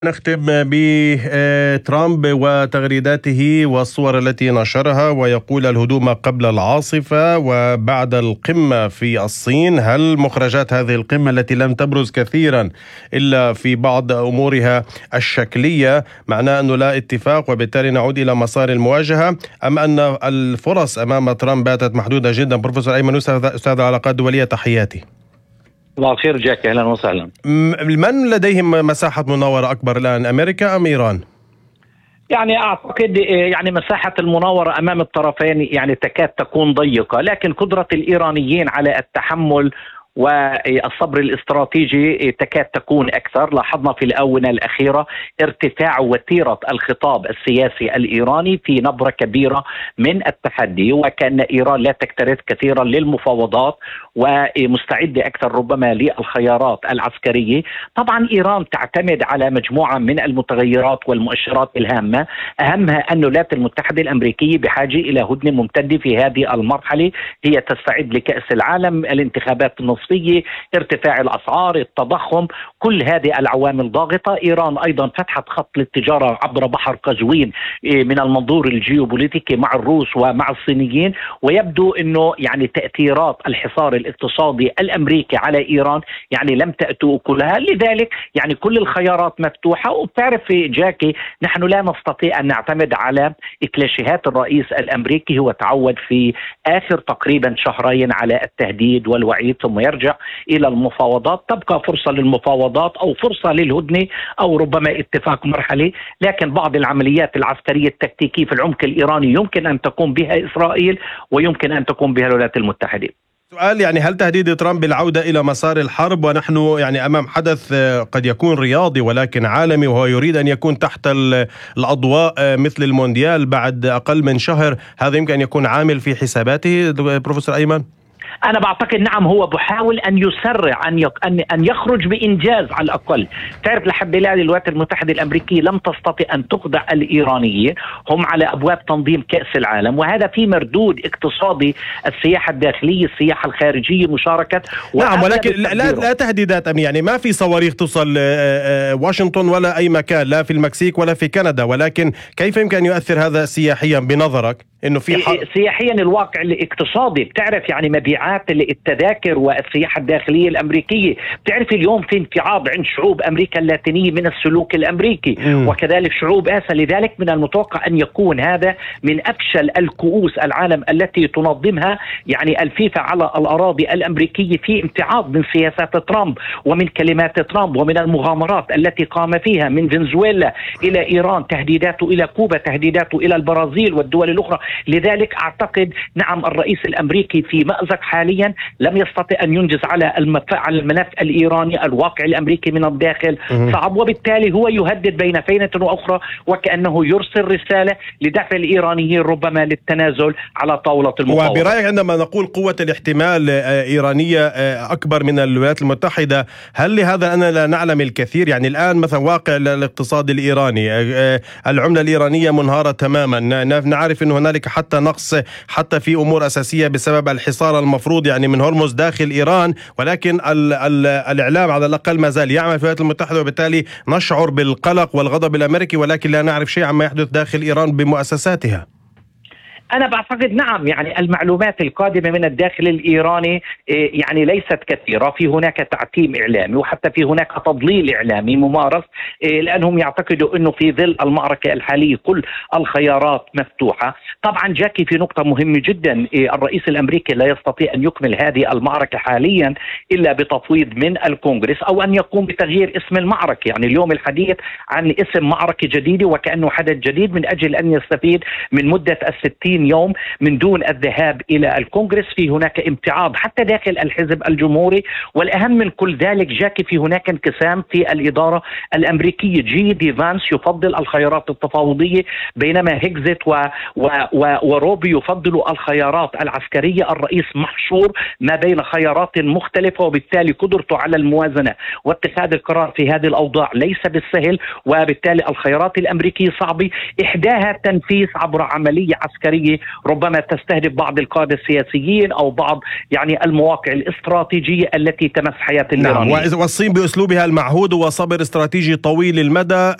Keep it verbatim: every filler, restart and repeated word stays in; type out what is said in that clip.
نختم بترامب وتغريداته والصور التي نشرها، ويقول الهدوء ما قبل العاصفة وبعد القمة في الصين. هل مخرجات هذه القمة التي لم تبرز كثيرا إلا في بعض أمورها الشكلية معناه أنه لا اتفاق وبالتالي نعود إلى مسار المواجهة، أم أن الفرص أمام ترامب باتت محدودة جدا؟ بروفيسور أيمن يوسف، أستاذ العلاقات الدولية، تحياتي. الله خير جاكي، أهلا وسهلا. من لديهم مساحة مناورة أكبر الآن، أمريكا أم إيران؟ يعني أعتقد يعني مساحة المناورة أمام الطرفين يعني تكاد تكون ضيقة، لكن قدرة الإيرانيين على التحمل والصبر الاستراتيجي تكاد تكون أكثر. لاحظنا في الآونة الأخيرة ارتفاع وتيرة الخطاب السياسي الإيراني في نبرة كبيرة من التحدي، وكأن إيران لا تكترث كثيرا للمفاوضات ومستعدة أكثر ربما للخيارات العسكرية. طبعا إيران تعتمد على مجموعة من المتغيرات والمؤشرات الهامة، أهمها أن الولايات المتحدة الأمريكية بحاجة إلى هدنة ممتدة في هذه المرحلة، هي تستعد لكأس العالم، الانتخابات النصفية، ارتفاع الأسعار، التضخم، كل هذه العوامل ضاغطة. إيران أيضا فتحت خط للتجارة عبر بحر قزوين من المنظور الجيوبوليتيكي مع الروس ومع الصينيين، ويبدو أنه يعني تأثيرات الحصار الاقتصادي الأمريكي على إيران يعني لم تأتوا كلها، لذلك يعني كل الخيارات مفتوحة. وبتعرف جاكي، نحن لا نستطيع أن نعتمد على إكلاشيهات الرئيس الأمريكي، هو تعود في آخر تقريبا شهرين على التهديد والوعيد ثم يرجع إلى المفاوضات. تبقى فرصة للمفاوضات أو فرصة للهدنة أو ربما اتفاق مرحلي، لكن بعض العمليات العسكرية التكتيكية في العمق الإيراني يمكن أن تقوم بها إسرائيل ويمكن أن تقوم بها الولايات المتحدة. سؤال، يعني هل تهديد ترامب بالعودة إلى مسار الحرب ونحن يعني أمام حدث قد يكون رياضي ولكن عالمي، وهو يريد أن يكون تحت الأضواء مثل المونديال بعد أقل من شهر، هذا يمكن أن يكون عامل في حساباته بروفيسور أيمن؟ أنا بعتقد نعم، هو بحاول أن يسرع أن أن يخرج بإنجاز على الأقل. تعرف لحد الآن الولايات المتحدة الأمريكية لم تستطع أن تخضع الإيرانيين، هم على أبواب تنظيم كأس العالم، وهذا في مردود اقتصادي، السياحة الداخلية، السياحة الخارجية، مشاركة. نعم، ولكن لا, لا تهديدات أمنية، يعني ما في صواريخ توصل واشنطن ولا أي مكان، لا في المكسيك ولا في كندا، ولكن كيف يمكن أن يؤثر هذا سياحيا بنظرك؟ إنه في حق... سياحيا الواقع الاقتصادي، بتعرف يعني مبيعات التذاكر والسياحة الداخلية الأمريكية، بتعرف اليوم في انفعاض عند شعوب أمريكا اللاتينية من السلوك الأمريكي م. وكذلك شعوب آسيا، لذلك من المتوقع أن يكون هذا من أفشل الكؤوس العالم التي تنظمها يعني الفيفا على الأراضي الأمريكية، في امتعاض من سياسات ترامب ومن كلمات ترامب ومن المغامرات التي قام فيها من فنزويلا إلى إيران، تهديداته إلى كوبا، تهديداته إلى البرازيل والدول الأخرى. لذلك أعتقد نعم الرئيس الأمريكي في مأزق حاليا، لم يستطع أن ينجز على على الملف الإيراني. الواقع الأمريكي من الداخل صعب، وبالتالي هو يهدد بين فينة وأخرى، وكأنه يرسل رسالة لدفع الإيرانيين ربما للتنازل على طاولة المفاوضات. وبرأيك عندما نقول قوة الاحتمال إيرانية أكبر من الولايات المتحدة، هل لهذا أننا لا نعلم الكثير؟ يعني الآن مثلا واقع الاقتصاد الإيراني، العملة الإيرانية منهارة تماما، نعرف أن هنالك حتى نقص حتى في أمور أساسية بسبب الحصار المفروض يعني من هرمز داخل إيران، ولكن ال ال الإعلام على الأقل ما زال يعمل في الولايات المتحدة، وبالتالي نشعر بالقلق والغضب الأمريكي، ولكن لا نعرف شيء عما يحدث داخل إيران بمؤسساتها. أنا بعتقد نعم يعني المعلومات القادمة من الداخل الإيراني يعني ليست كثيرة، في هناك تعتيم إعلامي وحتى في هناك تضليل إعلامي ممارس، لأنهم يعتقدوا أنه في ظل المعركة الحالية كل الخيارات مفتوحة. طبعا جاكي في نقطة مهمة جدا، الرئيس الأمريكي لا يستطيع أن يكمل هذه المعركة حاليا إلا بتفويض من الكونغرس أو أن يقوم بتغيير اسم المعركة. يعني اليوم الحديث عن اسم معركة جديدة وكأنه حدث جديد من أجل أن يستفيد من مدة الستين يوم من دون الذهاب إلى الكونغرس. في هناك امتعاض حتى داخل الحزب الجمهوري، والأهم من كل ذلك جاكي في هناك انقسام في الإدارة الأمريكية. جي دي فانس يفضل الخيارات التفاوضية، بينما هيكزت و... و... و... وروبي يفضلوا الخيارات العسكرية. الرئيس محشور ما بين خيارات مختلفة، وبالتالي قدرته على الموازنة واتخاذ القرار في هذه الأوضاع ليس بالسهل، وبالتالي الخيارات الأمريكية صعبة، إحداها تنفيذ عبر عملية عسكرية الإيرانية ربما تستهدف بعض القادة السياسيين أو بعض يعني المواقع الاستراتيجية التي تمس حياة الإيرانيين. نعم، والصين بأسلوبها المعهود وصبر استراتيجي طويل المدى